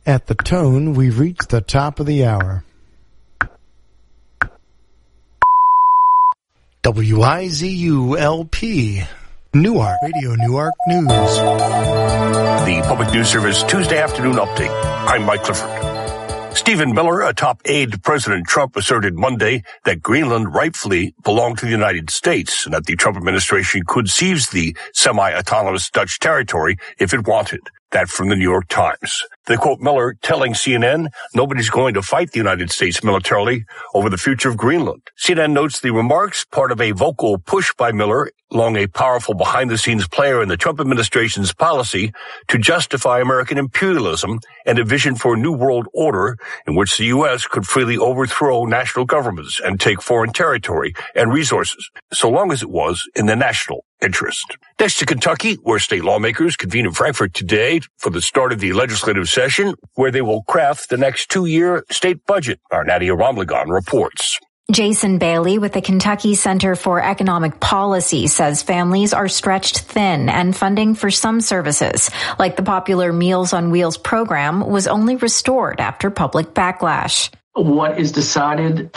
At the tone, we've reached the top of the hour. WIZU-LP, Newark, Radio Newark News. The Public News Service Tuesday afternoon update. I'm Mike Clifford. Stephen Miller, a top aide to President Trump, asserted Monday that Greenland rightfully belonged to the United States and that the Trump administration could seize the semi-autonomous Dutch territory if it wanted. That from the New York Times. They quote Miller telling CNN, nobody's going to fight the United States militarily over the future of Greenland. CNN notes the remarks, part of a vocal push by Miller, long a powerful behind-the-scenes player in the Trump administration's policy to justify American imperialism and a vision for a new world order in which the U.S. could freely overthrow national governments and take foreign territory and resources, so long as it was in the national interest. Next to Kentucky, where state lawmakers convene in Frankfort today for the start of the legislative session, where they will craft the next 2-year state budget. Our Nadia Ramlagan reports. Jason Bailey with the Kentucky Center for Economic Policy says families are stretched thin and funding for some services, like the popular Meals on Wheels program, was only restored after public backlash. What is decided